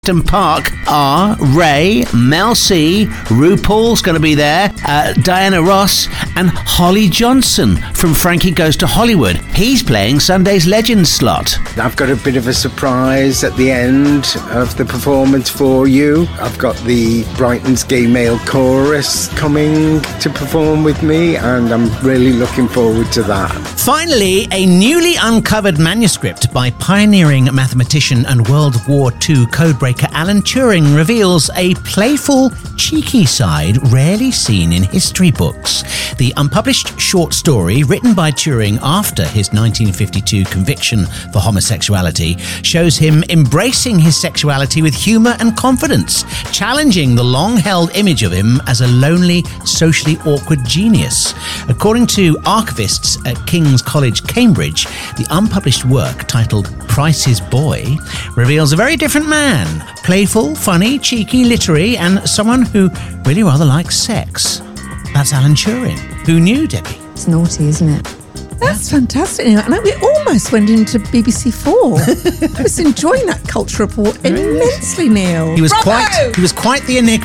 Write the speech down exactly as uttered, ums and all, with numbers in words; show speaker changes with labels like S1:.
S1: Park are Ray, Mel C, RuPaul's going to be there, uh, Diana Ross, and Holly Johnson from Frankie Goes to Hollywood. He's playing Sunday's Legends slot.
S2: I've got a bit of a surprise at the end of the performance for you. I've got the Brighton's Gay Male Chorus coming to perform with me, and I'm really looking forward to that.
S1: Finally, a newly uncovered manuscript by pioneering mathematician and World War Two codebreaker Alan Turing reveals a playful, cheeky side rarely seen in history books. The unpublished short story, written by Turing after his nineteen fifty-two conviction for homosexuality, shows him embracing his sexuality with humour and confidence, challenging the long-held image of him as a lonely, socially awkward genius. According to archivists at King's College, Cambridge, the unpublished work, titled Price's Boy, reveals a very different man. Playful, funny, cheeky, literary, and someone who really rather likes sex. That's Alan Turing. Who knew, Debbie?
S3: It's naughty, isn't it?
S4: That's fantastic, Neil. And we almost went into B B C Four. I was enjoying that culture report immensely, Neil.
S1: He was
S4: Bravo!
S1: quite he was quite the enigma.